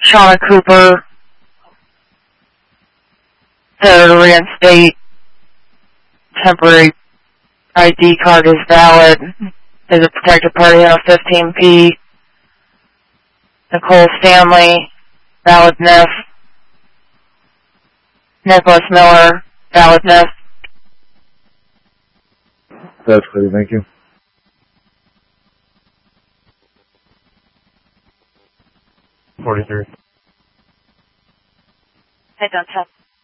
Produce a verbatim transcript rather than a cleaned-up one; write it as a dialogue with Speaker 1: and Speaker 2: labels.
Speaker 1: Shauna Cooper, to reinstate temporary I D card is valid. Is a protected party on fifteen P. Nicole Stanley, valid N I F. Nicholas Miller, valid N I F.
Speaker 2: That's clear, thank you.
Speaker 3: forty-three.
Speaker 1: I don't have